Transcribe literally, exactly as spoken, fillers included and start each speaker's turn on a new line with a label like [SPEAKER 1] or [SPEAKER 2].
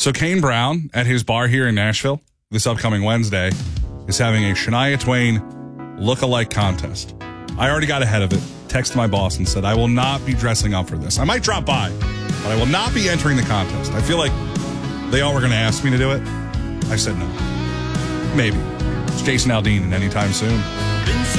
[SPEAKER 1] So Kane Brown at his bar here in Nashville this upcoming Wednesday is having a Shania Twain look-alike contest. I already got ahead of it, texted my boss and said, I will not be dressing up for this. I might drop by, but I will not be entering the contest. I feel like they all were going to ask me to do it. I said no. Maybe. It's Jason Aldean and anytime soon.